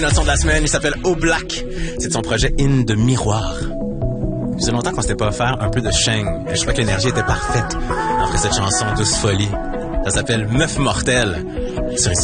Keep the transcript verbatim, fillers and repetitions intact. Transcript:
Notre son de la semaine, il s'appelle O Black. C'est de son projet In de Miroir. Ça faisait longtemps qu'on s'était pas offert un peu de Sheng. Je crois que l'énergie était parfaite après cette chanson Douce Folie. Ça s'appelle Meuf Mortelle. Sur